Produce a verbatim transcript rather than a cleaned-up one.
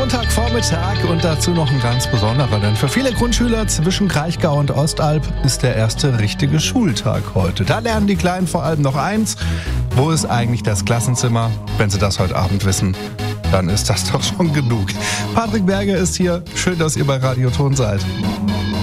Montagvormittag und dazu noch ein ganz besonderer, denn für viele Grundschüler zwischen Kraichgau und Ostalb ist der erste richtige Schultag heute. Da lernen die Kleinen vor allem noch eins: Wo ist eigentlich das Klassenzimmer? Wenn sie das heute Abend wissen, dann ist das doch schon genug. Patrick Berger ist hier. Schön, dass ihr bei Radio Ton seid.